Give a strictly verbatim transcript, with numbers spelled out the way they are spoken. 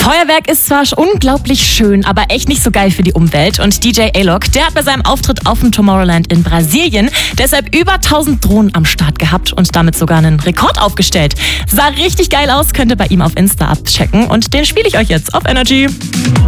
Feuerwerk ist zwar unglaublich schön, aber echt nicht so geil für die Umwelt. Und D J A-Lok, der hat bei seinem Auftritt auf dem Tomorrowland in Brasilien deshalb über tausend Drohnen am Start gehabt und damit sogar einen Rekord aufgestellt. Sah richtig geil aus, könnt ihr bei ihm auf Insta abchecken und den spiele ich euch jetzt auf Energy.